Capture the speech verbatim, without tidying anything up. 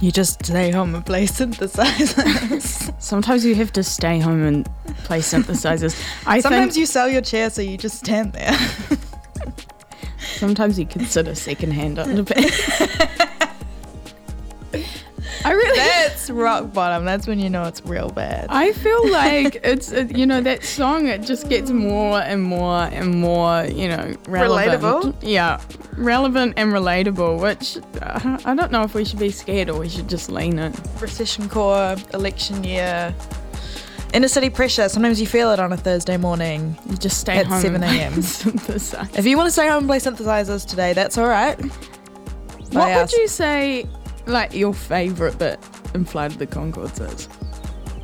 You just stay home and play synthesizers. Sometimes you have to stay home and play synthesizers. I Sometimes think you sell your chair so you just stand there. sometimes you consider secondhand underpants. I really. That's rock bottom. That's when you know it's real bad. I feel like it's it, you know that song. It just gets more and more and more you know relevant. Relatable? Yeah, relevant and relatable. Which uh, I don't know if we should be scared or we should just lean in. Recession core, election year, inner city pressure. Sometimes you feel it on a Thursday morning. You just stay At home seven and a.m. synthesize. If you want to stay home and play synthesizers today, that's all right. What By would us. you say like your favourite bit in Flight of the Conchords is?